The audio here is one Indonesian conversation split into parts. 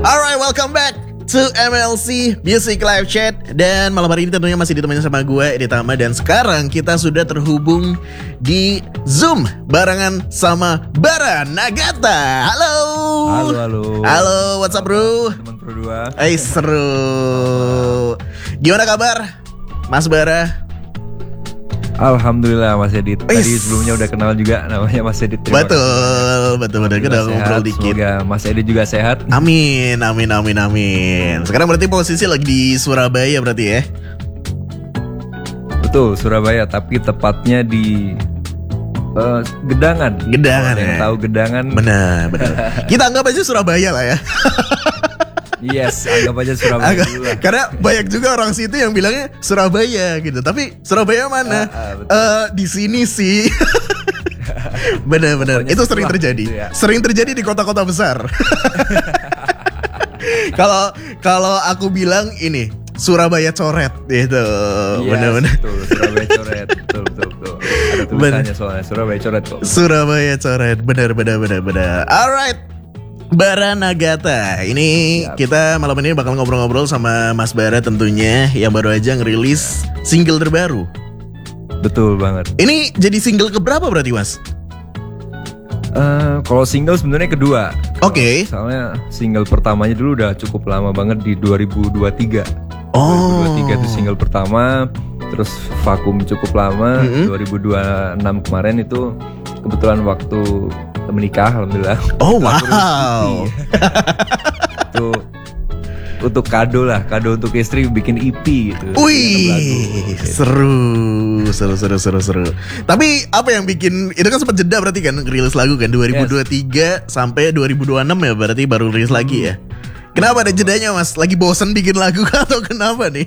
Alright, welcome back to MLC Music Live Chat. Dan malam hari ini tentunya masih ditemani sama gue, Edi Tama. Dan sekarang kita sudah terhubung di Zoom barengan sama Bara Nagata. Halo. Halo, what's up bro? Teman Pro 2. Seru. Gimana kabar Mas Bara? Alhamdulillah Mas Edit. Tadi sebelumnya udah kenal juga, namanya Mas Edit. Betul. Kita ngobrol dikit. Semoga Mas Edit juga sehat. Amin. Sekarang berarti posisi lagi di Surabaya berarti ya? Betul, Surabaya, tapi tepatnya di Gedangan. Gedangan ya. Yang tahu Gedangan. Benar. Kita anggap aja Surabaya lah ya. Yes, anggap aja Surabaya dulu lah. Karena banyak juga orang situ yang bilangnya Surabaya gitu. Tapi Surabaya mana? Di sini sih. Benar. Itu sering terjadi. Gitu ya. Sering terjadi di kota-kota besar. Kalau aku bilang ini Surabaya coret gitu. Benar. Betul, Surabaya coret. Betul. Ada tulisannya soalnya Surabaya coret kok. Surabaya coret. Benar. Alright. Bara Nagata. Ini kita malam ini bakal ngobrol-ngobrol sama Mas Bara tentunya, yang baru aja ngerilis single terbaru. Betul banget. Ini jadi single keberapa berarti Mas? Kalau single sebenarnya kedua. Oke. Soalnya single pertamanya dulu udah cukup lama banget di 2023. 2023 itu single pertama. Terus vakum cukup lama. 2026 kemarin itu kebetulan waktu menikah, alhamdulillah. Oh wow. Itu untuk kado untuk istri bikin EP gitu. Wih, seru. Tapi apa yang bikin itu kan sempat jeda berarti kan rilis lagu kan 2023 sampai 2026 ya berarti baru rilis lagi ya. Kenapa ada jedanya Mas? Lagi bosen bikin lagu atau kenapa nih?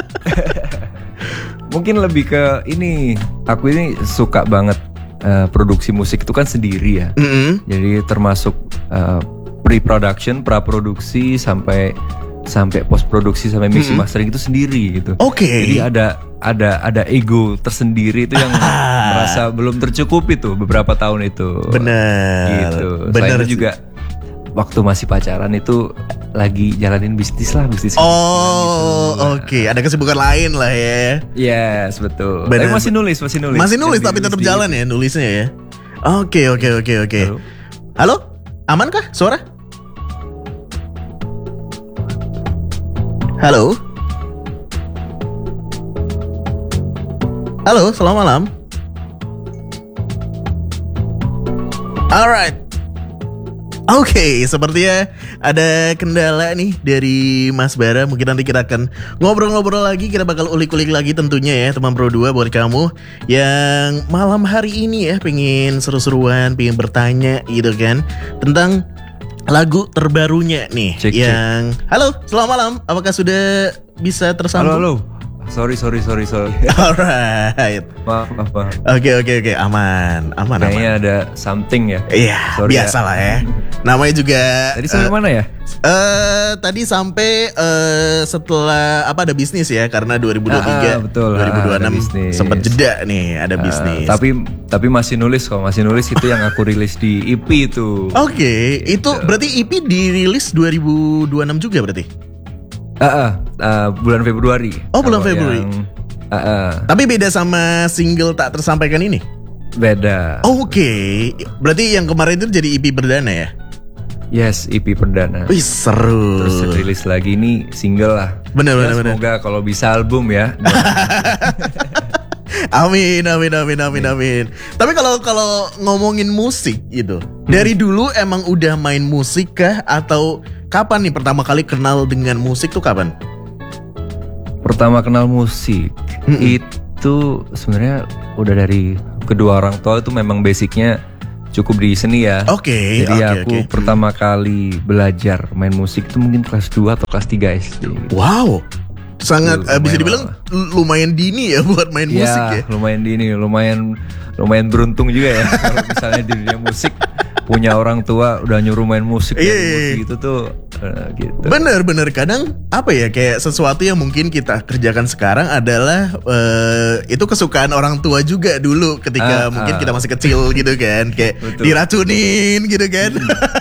Mungkin lebih ke ini, aku ini suka banget produksi musik itu kan sendiri ya. Jadi termasuk pre-production, praproduksi sampai post produksi sampai mixing mastering itu sendiri gitu. Oke. Jadi ada ego tersendiri itu yang merasa belum tercukupi tuh beberapa tahun itu. Benar. Gitu. Selain itu juga waktu masih pacaran itu lagi jalanin bisnis. Oh, oke. Ada kesibukan lain lah ya. Yes, betul. Bener. Tapi masih nulis. Masih nulis tapi tetap jalan ya nulisnya ya. Oke. Halo? Aman kah suara? Halo? Halo, selamat malam. Alright. Oke, sepertinya ada kendala nih dari Mas Bara. Mungkin nanti kita akan ngobrol-ngobrol lagi. Kita bakal ulik-ulik lagi tentunya ya teman Pro 2 buat kamu yang malam hari ini ya pengen seru-seruan, pengen bertanya gitu kan tentang lagu terbarunya nih. Cek. Halo, selamat malam. Apakah sudah bisa tersambung? Halo. Sorry. Alright. Maaf. Oke. Aman. Kayaknya ada something ya. Iya, biasalah ya. Namanya juga. Tadi sampai mana ya? Tadi sampai setelah ada bisnis ya, karena 2023, betul, 2026 sempat jeda nih ada bisnis. Tapi masih nulis itu yang aku rilis di EP itu. Oke, itu berarti EP dirilis 2026 juga berarti? Bulan Februari. Oh, bulan Februari. Tapi beda sama single Tak Tersampaikan ini? Beda. Oke. Berarti yang kemarin itu jadi EP perdana ya? Yes, EP perdana. Wih, seru. Terus rilis lagi ini single lah. Bener. Semoga kalau bisa album ya. Amin. Tapi kalau ngomongin musik gitu, dari dulu emang udah main musik kah? Atau kapan nih pertama kali kenal dengan musik tuh kapan? Pertama kenal musik itu sebenarnya udah dari kedua orang tua, itu memang basicnya cukup di seni ya. Oke. Jadi aku pertama kali belajar main musik itu mungkin kelas 2 atau kelas 3 SD. Wow. Sangat bisa dibilang lumayan dini ya buat main musik ya. Lumayan dini, lumayan beruntung juga ya kalau misalnya di dunia musik punya orang tua udah nyuruh main musik gitu tuh gitu. Bener kadang kayak sesuatu yang mungkin kita kerjakan sekarang adalah itu kesukaan orang tua juga dulu ketika mungkin kita masih kecil gitu kan, kayak diracunin gitu kan.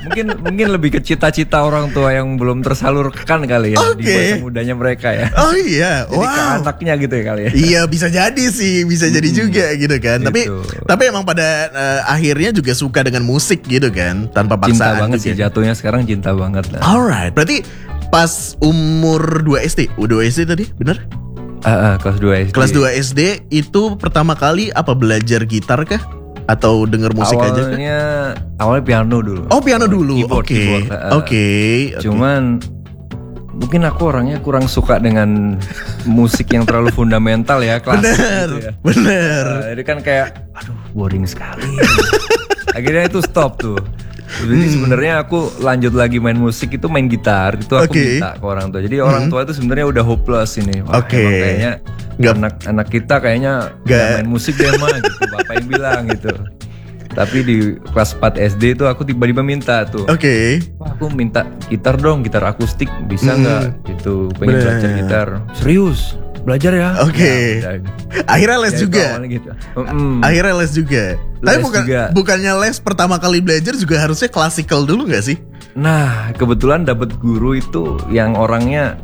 Mungkin lebih ke cita-cita orang tua yang belum tersalurkan kali ya di masa mudanya mereka ya. Oh iya, jadi ke anaknya gitu ya kali ya. Iya bisa jadi sih, bisa jadi juga gitu kan. Gitu. Tapi emang pada akhirnya juga suka dengan musik gitu kan, tanpa paksaan. Cinta banget juga. sih jatuhnya sekarang cinta banget lah. Alright, berarti pas umur 2 SD, 2 SD tadi, bener? Kelas 2 SD. Kelas 2 SD itu pertama kali apa belajar gitar kah? Atau denger musik aja kah? Awalnya piano dulu. Oh piano dulu, keyboard. Oke. Cuman mungkin aku orangnya kurang suka dengan musik yang terlalu fundamental ya, klasik gitu ya. Bener. Jadi kan kayak, aduh boring sekali. Akhirnya itu stop tuh. Jadi sebenarnya aku lanjut lagi main musik itu main gitar itu aku minta ke orang tua. Jadi orang tua itu sebenarnya udah hopeless ini. Wah, emang kayaknya anak kita kayaknya gak main musik deh mah gitu. Bapak yang bilang gitu. Tapi di kelas 4 SD itu aku tiba-tiba minta tuh. Wah, aku minta gitar dong, gitar akustik bisa nggak? Gitu. Pengen belajar gitar. Serius? Belajar ya? Akhirnya les juga. Gitu. Akhirnya les juga. Tapi bukannya les pertama kali belajar juga harusnya klasikal dulu nggak sih? Nah, kebetulan dapet guru itu yang orangnya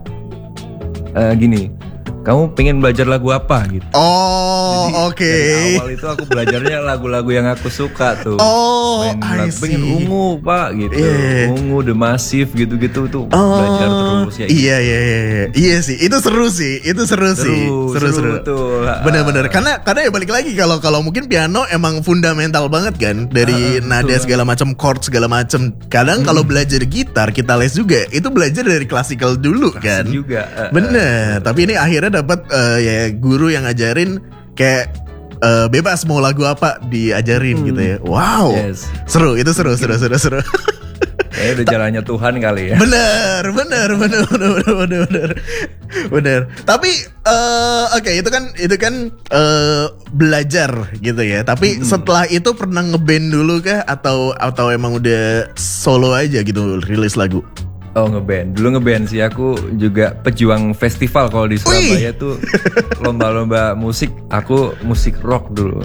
gini. Kamu pengen belajar lagu apa gitu? Oh, oke. Dari awal itu aku belajarnya lagu-lagu yang aku suka tuh. Oh, pengen Ungu pak gitu, Ungu, The Massive gitu-gitu tuh belajar terus ya. Iya sih, itu seru sih, seru. Betul. Bener-bener, karena ya balik lagi kalau mungkin piano emang fundamental banget kan dari nada segala macam, chord segala macam. Kadang kalau belajar gitar kita les juga, itu belajar dari klasikal dulu kan. Juga. Bener, tapi ini akhirnya dapat ya guru yang ngajarin kayak bebas mau lagu apa diajarin gitu ya. Wow. Seru. Kayaknya udah jalannya Tuhan kali ya. Bener. Tapi oke, itu kan belajar gitu ya. Tapi setelah itu pernah ngeband dulu kah atau emang udah solo aja gitu rilis lagu? Oh ngeband, dulu ngeband sih aku juga pejuang festival kalau di Surabaya tuh lomba-lomba musik, aku musik rock dulu.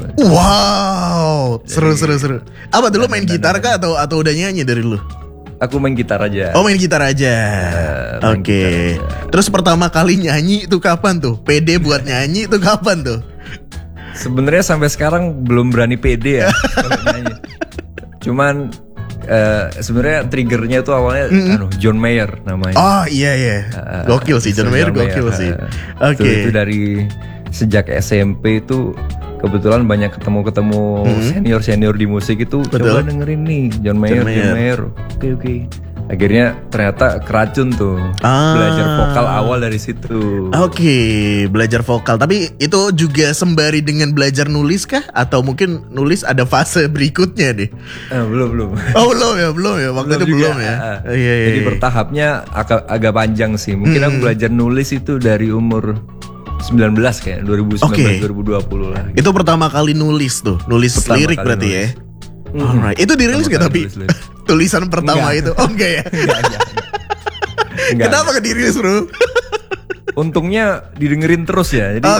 Wow, seru. Apa dulu main gitar kah atau udah nyanyi dari dulu? Aku main gitar aja. Oh main gitar aja. Oke. Terus pertama kali nyanyi itu kapan tuh? Pede buat nyanyi itu kapan tuh? Sebenarnya sampai sekarang belum berani pede ya kalau nyanyi. Cuman sebenarnya triggernya itu awalnya John Mayer namanya. Oh iya. Gokil sih John Mayer gokil sih. Oke. Itu dari sejak SMP itu kebetulan banyak ketemu senior di musik itu. Betul. Coba dengerin nih John Mayer. Oke. Akhirnya ternyata keracun tuh. Belajar vokal awal dari situ. Oke, belajar vokal. Tapi itu juga sembari dengan belajar nulis kah? Atau mungkin nulis ada fase berikutnya nih? Belum. Oh belum ya. Waktu itu belum ya. Iya. Jadi bertahapnya agak panjang sih. Mungkin aku belajar nulis itu dari umur 19 kayak 2019-2020 lah. Itu pertama kali nulis tuh, nulis lirik berarti ya. Alright, itu dirilis gak tapi tulisan pertama itu? Oh enggak ya? Enggak. Kenapa gak dirilis bro? Untungnya didengerin terus ya. Jadi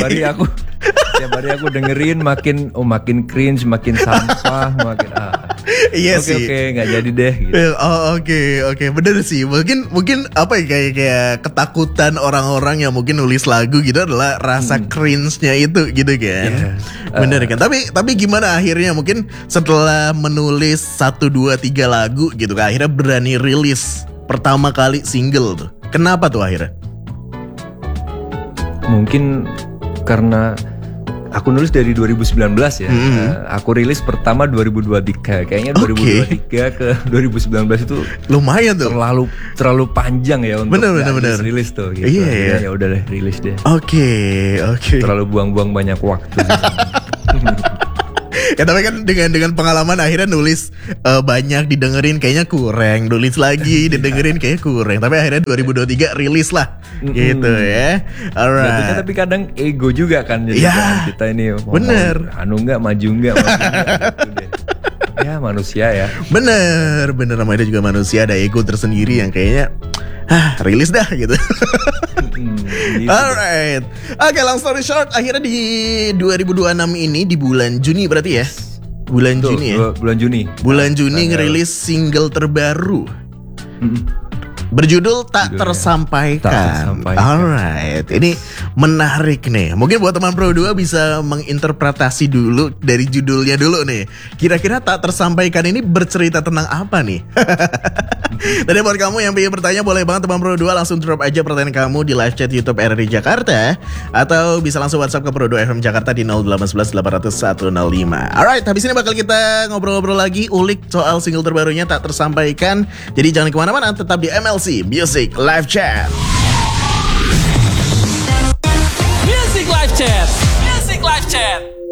tiap hari aku dengerin makin cringe, makin sampah, makin Iya sih. Oke, nggak jadi deh. Gitu. Oke, bener sih. Mungkin apa ya kayak ketakutan orang-orang yang mungkin nulis lagu gitu adalah rasa cringe-nya itu gitu kan. Bener kan. Tapi gimana akhirnya mungkin setelah menulis 1, 2, 3 lagu gitu kan, akhirnya berani rilis pertama kali single tuh. Kenapa tuh akhirnya? Mungkin karena aku nulis dari 2019 ya. Aku rilis pertama 2023. Kayaknya 2023 ke 2019 itu lumayan tuh. Terlalu panjang ya untuk rilis tuh gitu. Iya. Ya udah deh rilis deh. Oke. Terlalu buang-buang banyak waktu. Ya tapi kan dengan pengalaman akhirnya nulis banyak didengerin kayaknya kurang, nulis lagi didengerin kayaknya kurang, tapi akhirnya 2023 rilis lah gitu ya. Alright. Tapi kadang ego juga kan jadi kita ini bener maju nggak gitu deh. Ya manusia ya. Bener namanya juga manusia, ada ego tersendiri yang kayaknya rilis dah gitu. Gitu. Alright. Oke, long story short, akhirnya di 2026 ini di bulan Juni berarti ya. Bulan Betul, Juni ya. Bulan Juni. Bulan Juni ngerilis single terbaru. Berjudul Tak Tersampaikan. Alright, ini menarik nih. Mungkin buat teman Pro 2 bisa menginterpretasi dulu dari judulnya dulu nih. Kira-kira Tak Tersampaikan ini bercerita tentang apa nih? Tadi buat kamu yang pengen bertanya, boleh banget teman Pro 2 langsung drop aja pertanyaan kamu di live chat YouTube RRI Jakarta, atau bisa langsung WhatsApp ke Pro 2 FM Jakarta di 0811 800 105. Alright, habis ini bakal kita ngobrol-ngobrol lagi, ulik soal single terbarunya Tak Tersampaikan. Jadi jangan kemana-mana, tetap di MLC Music Live Chat. Music Live Chat. Music Live Chat.